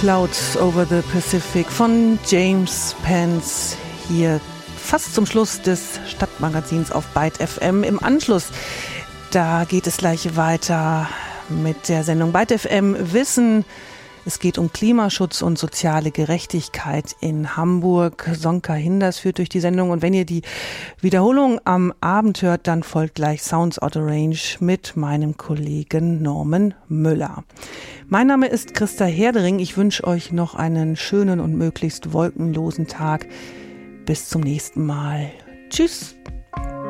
Clouds over the Pacific von James Pence hier fast zum Schluss des Stadtmagazins auf Byte FM. Im Anschluss, da geht es gleich weiter mit der Sendung Byte FM Wissen. Es geht um Klimaschutz und soziale Gerechtigkeit in Hamburg. Sonka Hinders führt durch die Sendung. Und wenn ihr die Wiederholung am Abend hört, dann folgt gleich Sounds Out of Range mit meinem Kollegen Norman Müller. Mein Name ist Christa Herdering. Ich wünsche euch noch einen schönen und möglichst wolkenlosen Tag. Bis zum nächsten Mal. Tschüss.